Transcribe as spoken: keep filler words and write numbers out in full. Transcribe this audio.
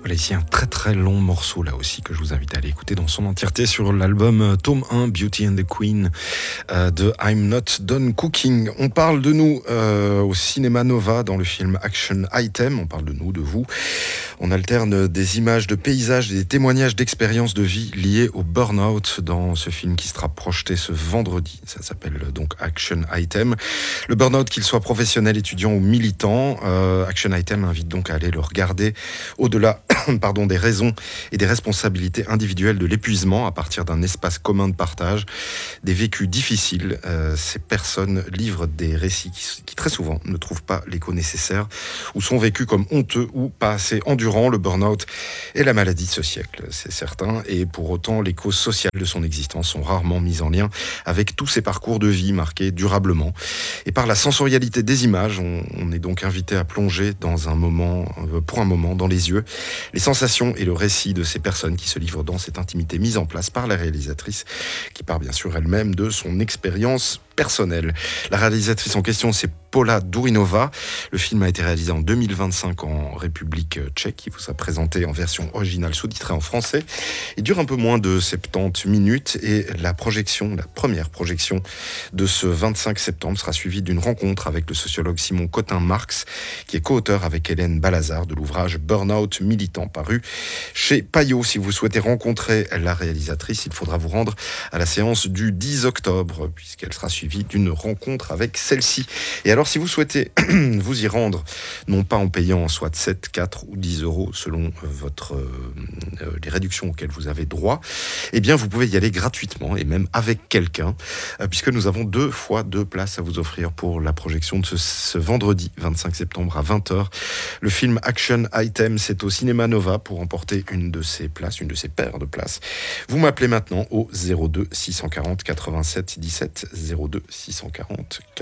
Voilà, ici un très très long morceau là aussi que je vous invite à aller écouter dans son entièreté sur l'album tome un Beauty and the Queen euh, de I'm Not Done Cooking. On parle de nous euh, au cinéma Nova dans le film Action Item, on parle de nous, de vous. On alterne des images de paysages et des témoignages d'expériences de vie liées au burn-out dans ce film qui sera projeté ce vendredi. Ça s'appelle donc Action Item. Le burn-out, qu'il soit professionnel, étudiant ou militant, euh, Action Item invite donc à aller le regarder au-delà pardon, des raisons et des responsabilités individuelles de l'épuisement à partir d'un espace commun de partage, des vécus difficiles. Euh, ces personnes livrent des récits qui, qui très souvent ne trouvent pas l'écho nécessaire ou sont vécus comme honteux ou pas assez endurants. Le burn-out est la maladie de ce siècle, c'est certain, et pour autant les causes sociales de son existence sont rarement mises en lien avec tous ces parcours de vie marqués durablement. Et par la sensorialité des images, on, on est donc invité à plonger dans un moment, pour un moment dans les yeux, les sensations et le récit de ces personnes qui se livrent dans cette intimité mise en place par la réalisatrice, qui part bien sûr elle-même de son expérience personnelle. La réalisatrice en question, c'est Paula Dourinova. Le film a été réalisé en deux mille vingt-cinq en République tchèque. Il vous a présenté en version originale sous-titrée en français. Il dure un peu moins de soixante-dix minutes et la projection, la première projection de ce vingt-cinq septembre sera suivie d'une rencontre avec le sociologue Simon Cotin-Marx, qui est co-auteur avec Hélène Balazar de l'ouvrage Burnout militant, paru chez Payot. Si vous souhaitez rencontrer la réalisatrice, il faudra vous rendre à la séance du dix octobre, puisqu'elle sera suivie d'une rencontre avec celle-ci. Et alors, si vous souhaitez vous y rendre, non pas en payant soit sept, quatre ou dix euros selon votre, euh, les réductions auxquelles vous avez droit, eh bien, vous pouvez y aller gratuitement et même avec quelqu'un, euh, puisque nous avons deux fois deux places à vous offrir pour la projection de ce, ce vendredi vingt-cinq septembre à vingt heures. Le film Action Item, c'est au Cinéma Nova. Pour emporter une de ces places, une de ces paires de places, vous m'appelez maintenant au zéro deux six cent quarante quatre-vingt-sept dix-sept, zéro deux six cent quarante quatre-vingt-sept